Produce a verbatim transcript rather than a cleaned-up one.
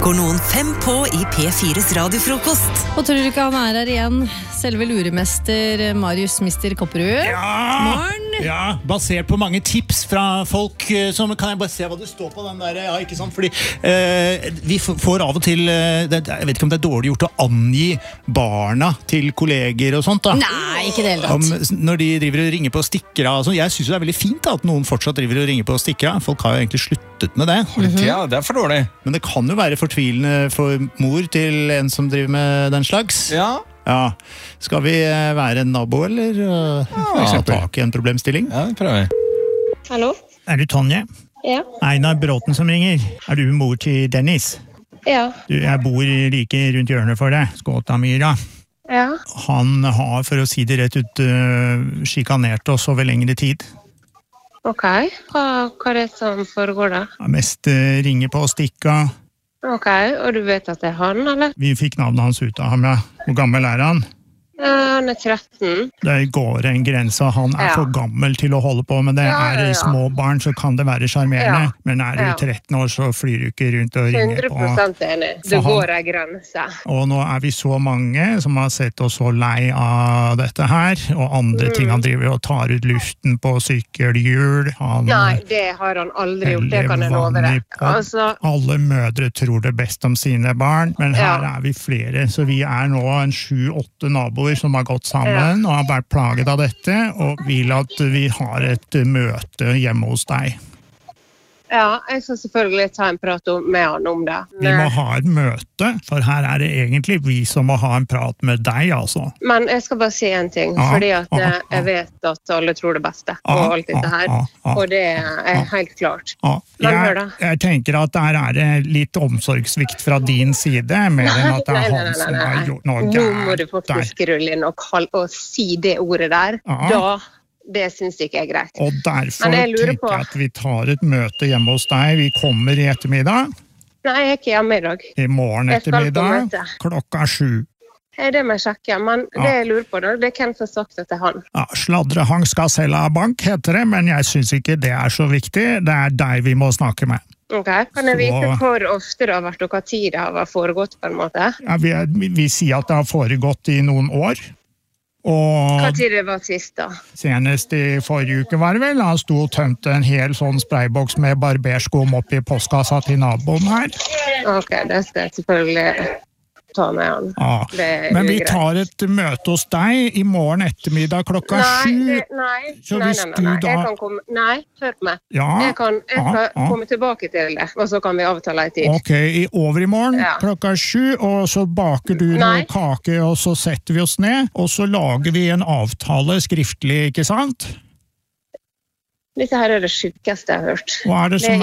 går noen fem på i P fires radiofrokost. Og tror du ikke han er her igjen? Selve luremester Marius mister Kopperud. Ja, ja, basert på mange tips fra folk som, kan jeg bare se hva det står på den der, ja, ikke sant, fordi eh, vi får av og til, eh, det, jeg vet ikke om det er dårlig gjort å angi barna til kolleger og sånt da. Nei, ikke det hele tatt. Om, når de driver og ringer på stikker av, altså, jeg synes det er veldig fint da, at noen fortsatt driver og ringer på stikker av. Folk har jo egentlig sluttet med det. Mm-hmm. Ja, det er for dårlig. Men det kan jo være fortvilende for mor til en som driver med den slags. Ja. Ja, skal vi være en nabo, eller uh, ja, ta tak i en problemstilling? Ja, vi prøver. Hallo? Er du Tonje? Ja. Einar Bråten som ringer. Er du mor til Dennis? Ja. Du, jeg bor like rundt hjørnet for deg, Skåtamyra. Ja. Han har, for å si det rett ut, uh, sjikanert oss over lengre tid. Ok, hva, hva er det som foregår da? Mest uh, ringer på og stikka. Ok, og du vet at det er han, eller? Vi fikk navnet hans ut av ham, ja. Hvor gammel er han? Ja, han er tretten. Det går en grense, han er Ja. for gammel til å holde på med det. Ja, ja, Er det ja. små barn, så kan det være charmerende. Ja. Men er du Ja. tretten år, så flyr du ikke rundt og ringer hundre på. prosent enig. Det For han- går en grense. Og nå er vi så mange som har sett oss så lei av dette her, og andre Mm. ting han driver og tar ut luften på sykkelhjul. Han Nei, det har han aldri gjort, det kan jeg love heller vann i deg. pott. Altså, Alle mødre tror det best om sine barn, men her Ja. er vi flere, så vi er nå en sju-åtte naboer som har gått sammen og har vært plaget av dette, og vil at vi har et møte hjemme hos deg. ja, jeg skal selvfølgelig ta en prat om- med han om det. Vi må ha et møte, for her er det egentlig vi som må ha en prat med deg, altså. Men jeg skal bare si en ting, Ja, fordi at ja, eh, ja. jeg vet at alle tror det beste Ja, og alt dette ja, her, ja, ja. og det er helt klart. Ja, Men hør jeg, da. jeg tenker at der er det litt omsorgssvikt fra din side, mer enn at det Nei, er nei, han nei, som nei, har nei. gjort noe Nå må du gærent der. faktisk rulle inn og, kall, og si det ordet der. Ja. Da, det synes jeg ikke er greit. Og derfor Men jeg lurer tenker på- jeg at vi tar et møte hjemme hos deg. Vi kommer i ettermiddag, Nei, jeg er ikke hjemme i dag. i morgen Jeg skal på ettermiddag, møte. klokka sju. Eh, Det må jeg sjekke, men det Ja. jeg lurer på da, det er hvem som har sagt det til han. Ja, Sladrehang skal selge av bank, heter det, men jeg synes ikke det er så viktig. Det er deg vi må snakke med. Ok, kan jeg Så- vite hvor ofte det har vært og hva tid det har foregått på en måte? Ja, vi, er- vi, vi sier at det har foregått i noen år. Og Hva tid det var sist da? senest i forrige uke var det vel, han sto og tømte en hel sånn sprayboks med barberskum opp i postkassa til naboen her. Ok, det skal jeg selvfølgelig ta med han. Ja. Det er Men vi ugreit. tar et møte hos deg i morgen ettermiddag klokka Nei, sju. det, nei, Så nei, hvis nei, du nei, nei. da- Jeg kan komme, nei, hør på meg. Ja, Jeg kan, jeg ja, skal ja. komme tilbake til det, og så kan vi avtale en tid. Ok, i over i morgen Ja. klokka sju, og så baker du Nei. noe kake, og så setter vi oss ned, og så lager vi en avtale skriftlig, ikke sant? Dette her er det sykeste jeg har hørt. Hva er det Det som er